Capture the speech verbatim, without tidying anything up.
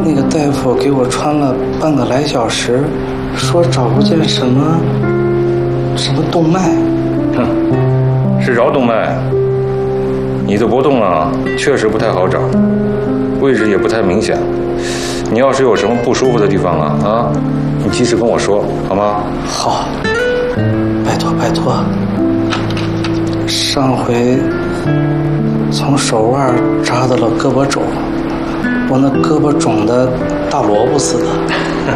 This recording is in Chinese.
那个大夫给我穿了半个来小时，说找不见什么什么动脉。 哼，是桡动脉。你的波动啊，确实不太好找，位置也不太明显。你要是有什么不舒服的地方啊啊，你及时跟我说，好吗？ 好，拜托拜托。上回从手腕扎到了胳膊肘，我那胳膊肿得大萝卜似的。